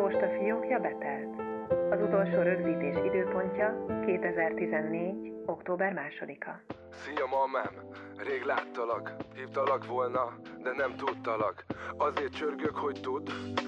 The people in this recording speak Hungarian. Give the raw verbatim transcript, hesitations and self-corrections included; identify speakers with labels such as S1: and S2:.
S1: postafiókja betelt. Az utolsó rögzítés időpontja kétezer-tizennégy. október másodika.
S2: Szia mamám, rég láttalak, hívtalak volna, de nem tudtalak. Azért csörgök, hogy tudd,